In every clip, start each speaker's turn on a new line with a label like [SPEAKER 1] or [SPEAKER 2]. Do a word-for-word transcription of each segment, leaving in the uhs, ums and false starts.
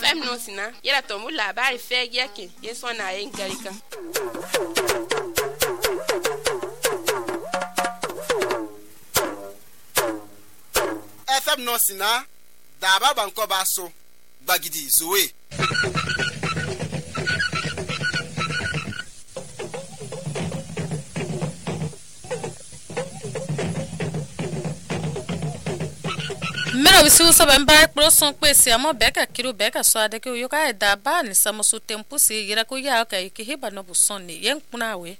[SPEAKER 1] F M no sina yera to mu labari fege yake yeso na yin garika.
[SPEAKER 2] F M no sina da baba nko ba so gbagidi zoe.
[SPEAKER 3] Mero bisu sabamba proson kwesi amo beka kiru beka so adeke uyoka da ba ni samosu tempu si gira ko ya ka ikihiba no busoni yen kunawe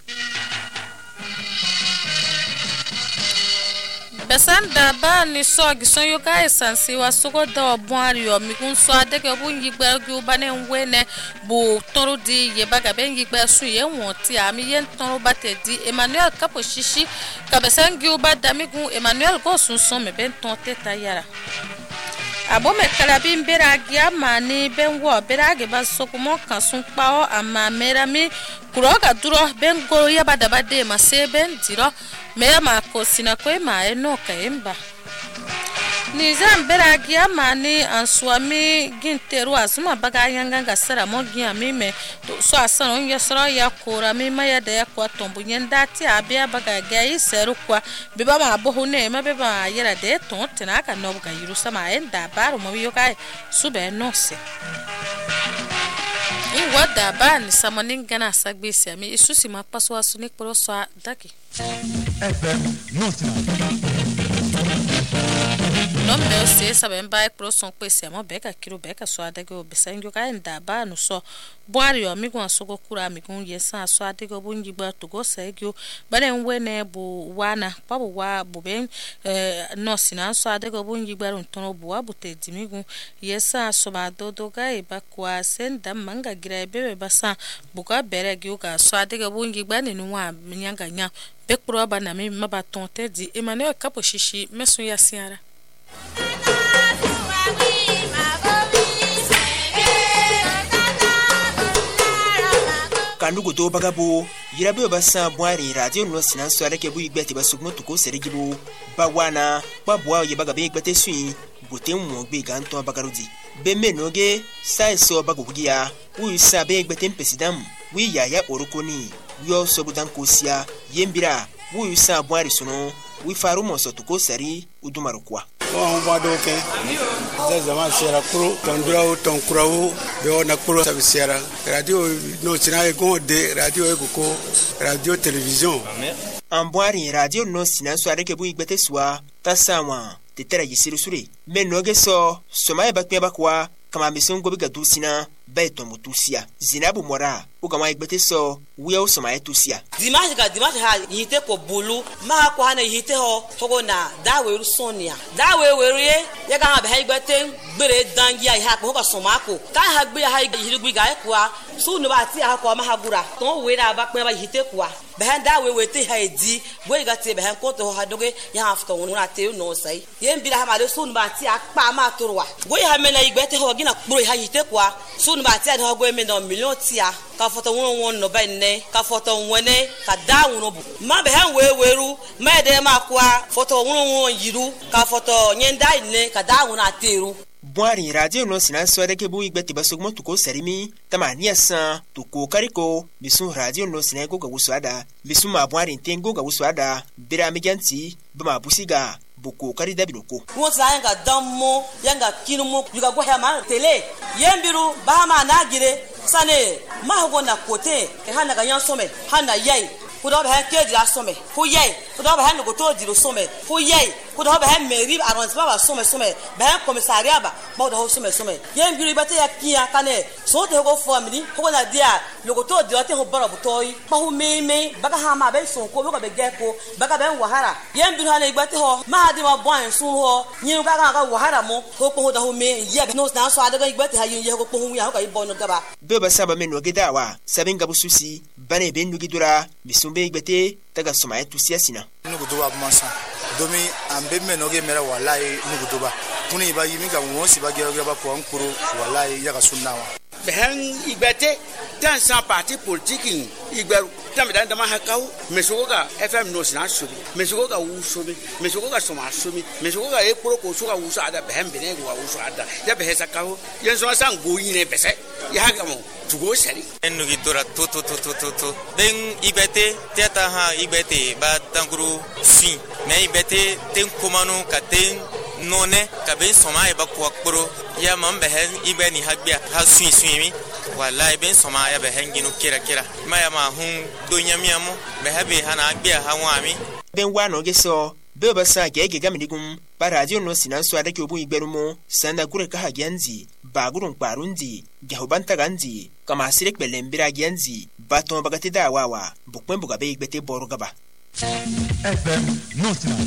[SPEAKER 3] Besanda ba ni so gison yoka esansi wa soko da obwari o mi kun so adeke bu yigba gu ba ne wene bu toru di ye baga ben yigba su ye won ti ami yen toru batedi Emmanuel kapo shishi ka besangi u ba damigun Emmanuel go sun so me ben ton teta yara Abo me kalabi mbera gia mani ben wo bera ge ba soko mo kan sun pa o ama mera mi kuro ga duro ben go ya ba da ba de ma se ben diro me ma ko sina ko ma e no ka emba ni zan bera gia mani an swami ginteru asuma baga yanga ga sara mo gia mi me to so asan on ya sara ya kora mi ma ya da ya kwa tombu nyenda ti abia baga ga yi seru kwa be ba ma bo ne ma be ba yera de ton tena ka no ga yiru sama enda baro mo yo kai sube no se in wada ba ni samanin gana sagbe si ami isusi ma paso asunik pro so daki
[SPEAKER 4] F M no sina
[SPEAKER 3] No me se saben ba pro son kwesi amo beka kiru beka so adage obesango ka nda ba no so boari o mi gun asogo kura mi gun yesa so adage obunji gba to go segio ba den we ne bu wana pa bu wa bu ben eh no sina so adage obunji gba ron tono bu wa butedi mi gun yesa so ba dodo ga e ba kwa senda manga gira bebe basa buka bere gi ka so adage obunji gba ne nu wa nyanga nya bekpro ba na mi mabaton tedi Emmanuel kapo shishi mesun ya siara
[SPEAKER 5] Kandugo do bagabo yirabe basa bwari radio no sinan so areke bu igbeti basugmo to ko serigibo bawana babwa ye bagabe igbete sui goten mo gbe ganto bagarudi be menoge sai so bagogia wi sabe igbete president wi yaya orukoni wi so budan kosia yembira wi sa bwari suno wi faru mo so to ko seri udumarukwa
[SPEAKER 6] on va donc des zaman sera pro tondra ton krawo be on pro sabisera radio no sina ego de radio ego ko radio television
[SPEAKER 5] ambwari radio no sina so areke bu igbete swa tasawa tetera yisiru sure menoge so soma bakwe bakwa kama misongo biga dusina beto mutusia zinabu mora ukama igbete so wiyo soma etusia
[SPEAKER 7] dimanche ga dimanche ha yite ko bulu ma ko hana yite ho togo na dawe sonia dawe weruye ya ga ha igbete gbere dangi ai ha ko ko soma ko ka ha gbe ha yirigbi ga kwa su no ba ti ha ko ma ha gura ton we na ba pe ba yite kwa behan dawe we te ha edi we ga te behan ko to ha doge ya afto wonu na te no sai yen bi ha ma le su no ba ti akpa ma torwa we ha me na igbete ho gina kporo ha yite kwa su no ba ti ha go me no million tia ka foto won won no ba nne ka foto wone ka dawo no bu ma behan we weru ma de ma kwa foto won won yiru ka foto nyenda nne ka dawo na teru
[SPEAKER 5] Bwari radio no sinan so adeke bu igbeti basugmo to ko serimi tamani asan to ko kariko bisun radio no sinan go ga wusada bisun ma bwari ntengo ga wusada bira miganti bama busiga boko kari dabinoko
[SPEAKER 7] won sa yanga dammo yanga kinumo yuga go hama tele yembiru bahama nagire sane ma go na kote ke hana ga yan some hana yai kudo ba ke dira some fu yai kudo ba han go to diro some fu yai kudo ba han meri arrondissement ba some some ba commissariat ba ba do some some yembiru bate ya kia kane so te go family ko na dia logo to diro te ho bara butoi ba hu meme baga ha ma be so ko be ge ko baga ben wahara yembiru hana igbate ho ma di ma bon sun ho nyin ga ga wahara mo ko ko da hu me ye no na so adaga igbate ha yin ye ko ko hu ya ko i bon gaba
[SPEAKER 5] be ba saba men no gedawa sabin gabu susi bane ben nu gidura bisumbe igbate taga soma etu siasina
[SPEAKER 6] nugu duba masa domi ambe me no ge mera wallahi nugu duba puni ba yimi ga won si ba ge ba ko ankuru wallahi ya ga sunnawa behen igbete dan sa parti politique igberu tam dan dama hakaw mesoga fm no sina sobi mesoga wu sobi mesoga soma sobi mesoga e pro ko soga wu sa ada behen bene wa wu sa ada ya behesa kaw yen so san go yin e bese ya hagamo tugo sari
[SPEAKER 8] ennu gitora to to to to to ben igbete teta ha igbete ba tanguru fin me igbete ten komanu katen none ka ben soma e ba ko akporo ya man behen igbe ni hagbia ha swin swin wallahi ben soma ya behen ginu kira kira maya ma hun do nyamiamo be habe hana agbia ha wami
[SPEAKER 5] ben wa no geso be ba sa ge ge gamdigum ba radio no sinan so adake obu igberumo sanda gure ka hagianzi ba gurun parundi jahubanta ganzi kama sirek belembira gianzi baton bagati da wawa bukwen buga be igbete boru gaba
[SPEAKER 4] F M Nusina.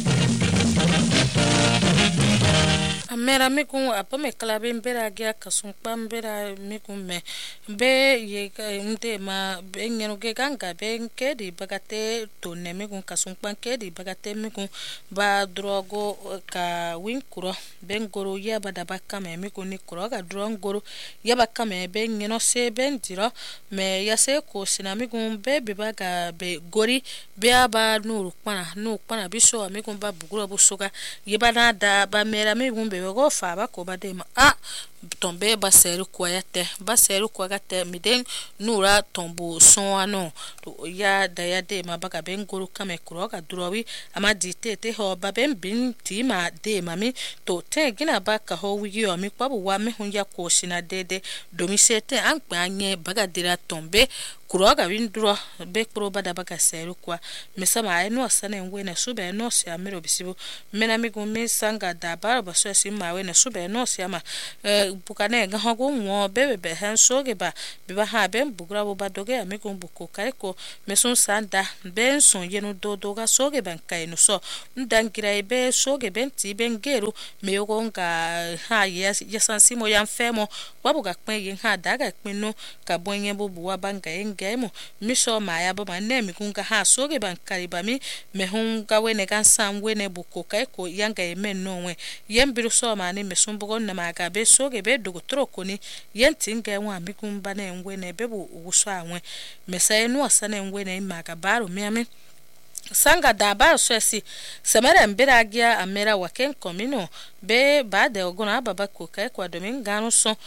[SPEAKER 3] Mera mikun apa me klabe mbera gya kasun pambera mikun me be ye mte ma be ngeno ge ganga be nkedi bagate to ne mikun kasun pankedi bagate mikun ba drogo ka winkuro be ngoro ya bada bakka me mikun ni kuro ga drongoro ya bakka me be ngeno se ben diro me ya se ko sina mikun be be baga be gori be aba nuru kwana nu kwana biso mikun ba buguro busoga ye bana da ba mera mikun be go fa ba ko ba de ma a tombe ba seru kwa yate ba seru kwa gate miden nura tombo son ano to ya da ya de ma baka ben guru kame kuro ga durowi ama dite te ho ba ben bin ti ma de mami to te gina ba ka ho wi yo mi kwa bu wa me hun ya ko sina dede domi sete an pa anye baga dira tombe kuro ga win duro be kuro ba da baka seru kwa me sama ai no sana ngwe na sube no se amero bisibu mena mi gu me sanga da ba ba so si ma we na sube no se ama bukane ga hogo wo bebe be han soge ba be ba ha ben bugra bo ba doge ame ko buko kai ko mesun sanda ben son yenu do do ga soge ben kai no so ndangira be soge ben ti ben geru me yogo nga ha yes yesansi mo yan femo babu ga pen yin ha daga pinno ka bonye bo buwa banga engemo mi so ma ya ba manne mi kun ga ha soge ben kai ba mi me hun ga wene kan sam wene buko kai ko yanga e men no we yembiru so ma ni mesun bugo na ma ga be soge be dogo troko ni yentinga nwa mikun bana engwe na bebu uguso anwe mesaye no asana engwe na imaka baro miame sanga da ba so si semere mbira agia amera waken komino be ba de ogona baba ko kai kwa dominga no so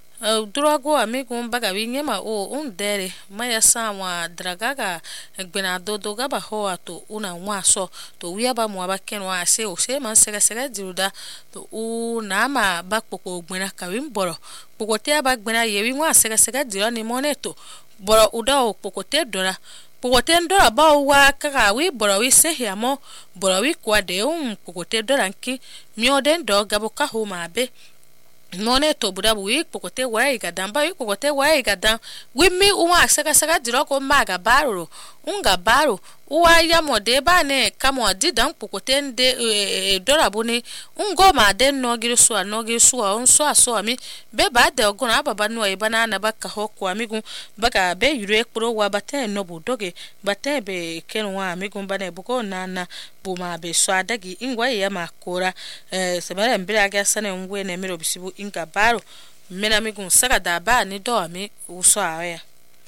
[SPEAKER 3] drogo amigun baga winyema o undere maya sawa dragaga gbena dodo gaba ho ato una nwa so to wiaba mo abakenwa ase o se man sega sega diruda to u na ma bakpoko gbena kawin boro pokote abagbena yewi nwa sega sega diro ni moneto boro uda o pokote dora pokote ndora ba wa kaka wi boro wi se hiamo boro wi kwa de un pokote dora nki mi oden do gabo ka ho ma be none to budabu wi pokote wa igadan ba wi pokote wa igadan wi mi uwa saka saka diro ko maga baro unga baro uwa ya mode ba ne kamo didan pokote nde e, dora buni ungo ma de no giri so no giri so on so aso mi be ba de ogun ababa no e bana na baka hokko amigun baka be yure kporo wa baten no budoge baten be kenwa amigun bana buko na na bu ma be so adagi ingwa ya makora eh semere mbira ga sane ngwe na mero bisibu inga baro mena migun saka da ba ni do mi uso awe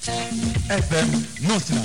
[SPEAKER 4] F M Nusina.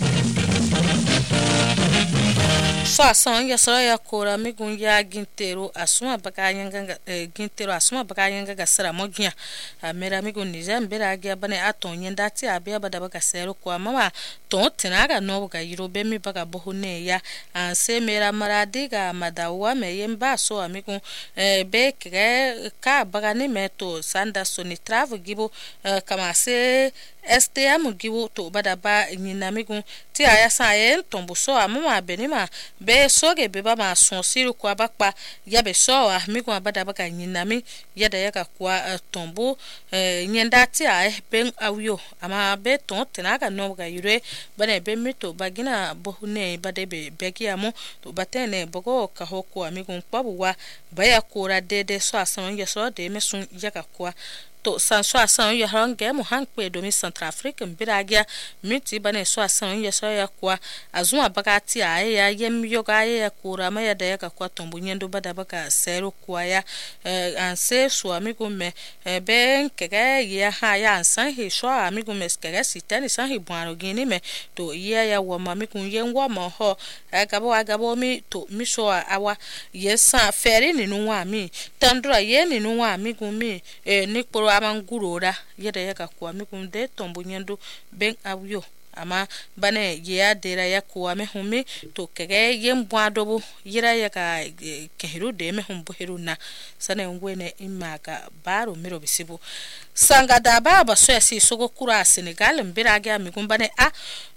[SPEAKER 3] so asan ya so ya kora migun ya gintero asuma baka yanga gintero asuma baka yanga ga sara mogia amera migun ni zambera ga bane aton yenda ti abia bada baka sero kwa mama ton tinaga no ga yirobe mi baka bohune ya anse mera maradiga madawa me yemba so amigun be ke ka baka ni meto sanda so ni travel gibo kama se S T M gibo to bada ba nyina migun ti aya sa yen tombo so amama benima be soge be ba ma son siru kwa bakpa ya be so a migun abada baka nyina mi ya da yaka kwa tombo nyenda ti a ben awio ama be ton tenaga no ga yure bane be mito bagina bohune bade be begiamo to batene bogo ka hoko amigun kwabuwa baya kora dede so asan ya so de mesun yaka kwa to san so asan ya hange mu hankwe domin Central Africa biragia miti bane so asan ya so ya kwa azuma bakati a ya yem yoga ya kura ma ya da ya kwa tombu nyendo bada baka sero kwa ya anse so amigo me ben kega ya ha ya ansan he so amigo me skega sitani san he bwaro gini me to ya ya wa mami kun yen wa ma ho agabo agabo mi to mi so awa yesa feri ni nu wa mi tandura ye ni nu wa mi gun mi e ni poro amangurora yeda ya kwa mi kun de tombu nyendo ben awyo ama bane ya dera ya kwa me humi to kege yem bwadobo yira ya ka kehiru de me humbo heruna sane ngwene imaka baro miro bisibu sanga da baba so ya si sogo kura Senegal mbira ga mi gumbane a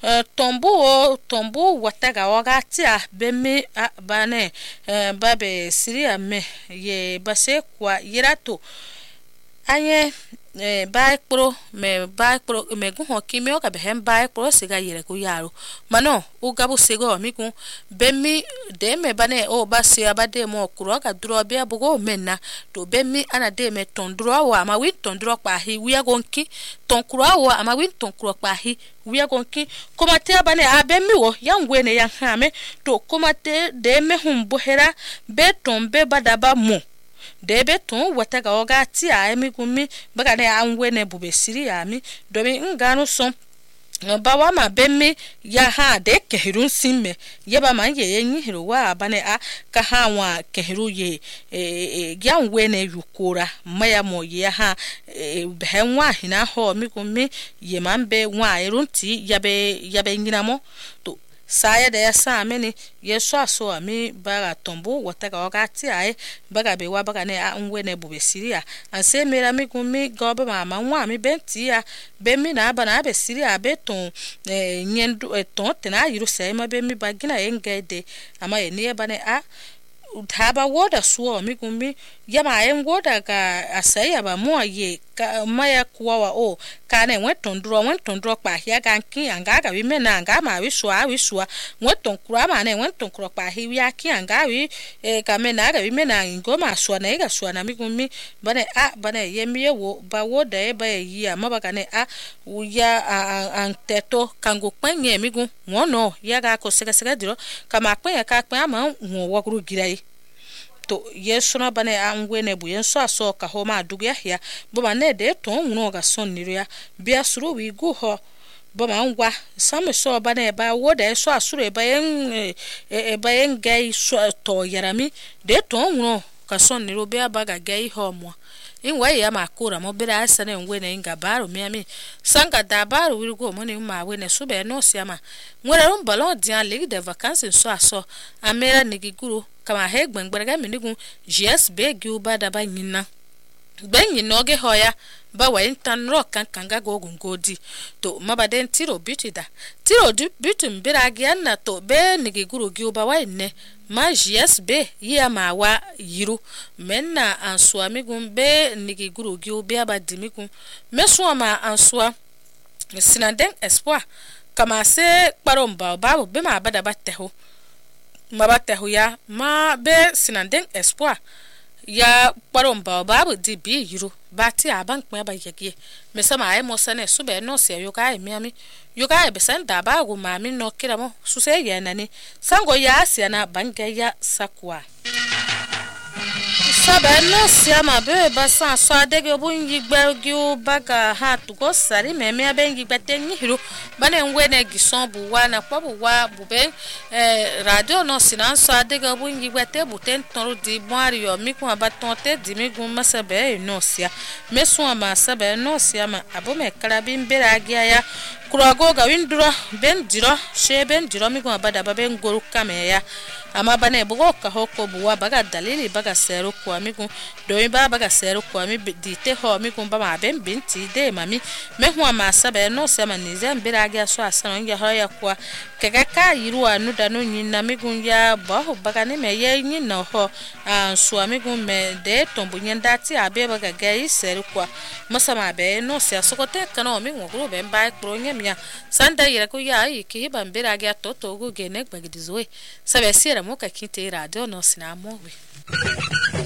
[SPEAKER 3] tombo tombo wataga wagati a bemi a bane babe siria me ye base kwa yirato anye eh baik pro me baik pro me gun ho kimio ka behem baik pro siga yire ku yaro mano u gabu sigo mi kun bemi de me bane o basi abade mo kuro ka duro be abugo menna to bemi ana de me ton duro wa ma win ton duro pa hi wi agonki ton kuro wa ama win ton kuro pa hi wi agonki koma te bane a bemi wo yangwe ne yan ha me to koma te de me hum bohera be ton be badaba mo debe ton wataga ogati a emi gumi baga ne anwe ne bubesiri ami domi ngano son bawa ma bemi ya ha de kehirun simme yeba ma ye yin hiru wa bane a ka ha wa kehiru ye e ya nwe ne yukura maya mo ye ha behenwa hina ho mi gumi ye mambe wa irunti yabe yabe nyinamo to saya da ya sa meni yeso aso ami baga tombo wataga ogati ai baga be wa baga ne anwe ne bubesiria anse mera mi gumi gobe mama nwa mi bentia be mi na aba na be siria beton eh nyendu eton tena yiru sai ma be mi bagina engede ama ye ne ba ne a dhaba woda suo mi gumi yama en woda ka asaya ba mo ye ka maya kuwa o kane weton dro weton dro pa hia ganki anga ga wi mena anga ma wi swa wi swa weton kura ma ne weton kura pa hi wi aki anga wi e ka mena ga wi mena ngo ma swa na ga swa na mi gumi bane a bane ye mi wo ba woda e ba yi ama ba kane a uya an teto kango kwenye mi gun wono ya ga ko sega sega diro kama kwen ka kwen ama wo wokuru girai to yesuna bane angwe ne bu yenso aso ka ho ma dugu ya ya bo ma ne de ton no ga son niru ya bia suru wi gu ho bo ma ngwa same so bane ba wo de so asuru e ba yen e ba yen gai so to yarami de ton no ka son niru bia ba ga gai ho mo inwe ya makura mo bira asane ngwe ne ngabaro miami sanga dabaro wirgo mo ne ma we ne sube no siama ngwere rum ballon dia ligue de vacances so aso amera nigiguru kama he gbengbere minigun G S B giuba da ba nyina benyi noge hoya ba wa intan rock kan kanga gogun godi to mabaden tiro bitida tiro bitum biragian na to be nigiguru giuba wa ne ma G S B ya ma wa yiru menna answa migun be nigiguru giuba ba dimigun meso ma answa sinanden espoir kama se paromba babu be ma bada bateho mabateho ya ma be sinanden espoir ya paromba babu di bi yiru bati abank me ba yegi me sama ai mo sane sube no se yoga e miami yoga e besen da ba go mami no kiramo su se ye nani sango ya asia na banga ya sakwa sabe no siama be basa so adege bun yigbe gi o baga ha to go sari me me ben yigbe tenyi hiru bane nwe ne gison bu wa na kwa bu wa bu be eh radio no sinan so adege bun yigbe te bu ten ton di boari yo mi ku abaton te di mi gun masabe no sia me so ama sabe no siama abo me karabin beragia ya kurago ga windura ben diro she ben diro mi ku abada ba ben goru kame ya ama bane bugo ka hoko buwa baga dalili baga sero kwa migu do ba baga sero kwa mi dite ho mi kun ba ma ben binti de mami me hu ama sabe no sema ni zem biraga so asan ya hoya kwa keka ka yiru anu da no nyina mi kun ya ba ho baga ne me ye nyina ho an so mi kun me de tombu nyanda ti abe baga ga yi sero kwa masama be no se asokote kana mi ngoro ben ba pro nyamia sanda yira ko ya yi ki ban biraga to to go gene bagidizwe sabe sira mo ka kite radio no sinamo we